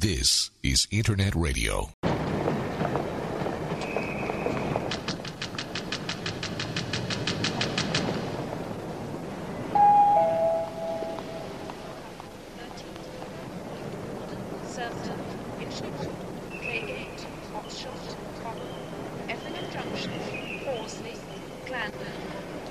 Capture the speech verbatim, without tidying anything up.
This is Internet Radio. Effingham Junction, Horsley, Clandon,